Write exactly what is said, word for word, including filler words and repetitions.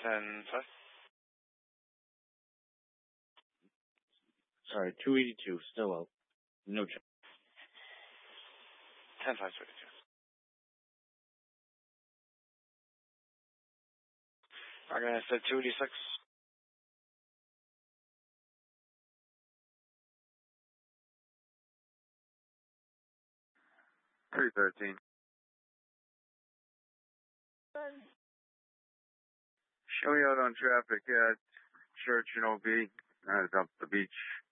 ten five. Sorry, two eighty-two, still out. No check. ten five twenty-two. I'm going to say two eighty-six. three thirteen. Show me out on traffic at Church and O B. That's up the beach.